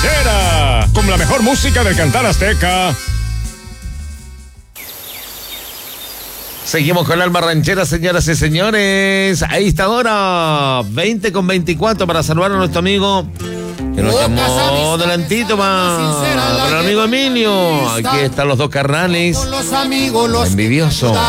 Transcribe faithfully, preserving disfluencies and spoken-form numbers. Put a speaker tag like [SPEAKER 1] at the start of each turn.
[SPEAKER 1] Ranchera, con la mejor música del cantar azteca.
[SPEAKER 2] Seguimos con Alma Ranchera, señoras y señores. Ahí está ahora, veinte con veinticuatro, para saludar a nuestro amigo que nos llamó delantito más. Para el amigo Emilio. Aquí están los dos carnales. Envidioso.